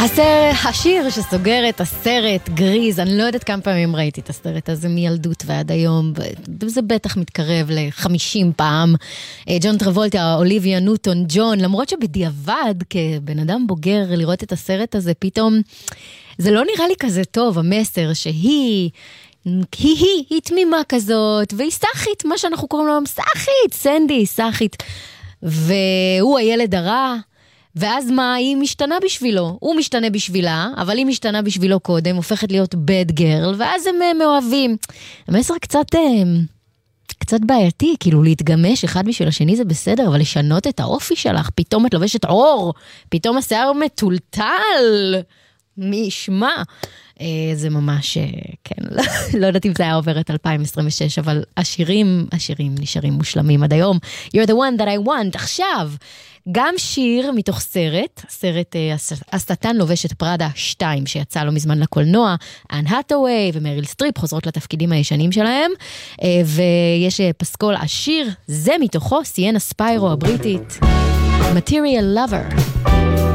השיר שסוגר את הסרט גריז, אני לא יודעת כמה פעמים ראיתי את הסרט הזה מילדות ועד היום, זה בטח מתקרב ל-50 פעם. ג'ון טרבולטה, אוליביה ניוטון ג'ון, למרות שבדיעבד כבן אדם בוגר לראות את הסרט הזה, פתאום זה לא נראה לי כזה טוב, המסר שהיא תמימה כזאת, והיא סחית, מה שאנחנו קוראים לו, סחית, סנדי, סחית, והוא הילד הרע, ואז מה, היא משתנה בשבילו, הוא משתנה בשבילה, אבל היא משתנה בשבילו קודם, הופכת להיות bad girl, ואז הם מאוהבים. המסר קצת בעייתי, כאילו להתגמש אחד בשביל השני זה בסדר, אבל לשנות את האופי שלך, פתאום את לובשת עור, פתאום השיער מטולטל, מי ישמע? זה ממש, כן, לא יודעת אם זה היה עובר את 2026, אבל השירים נשארים מושלמים עד היום. You're the one that I want. עכשיו, גם שיר מתוך סרט השטן לובש את פראדה 2, שיצא לא מזמן לקולנוע, אן האת'ווי ומריל סטריפ חוזרות לתפקידים הישנים שלהם, ויש פסקול השיר, זה מתוכו, סיאנה ספיירו הבריטית, Material Lover.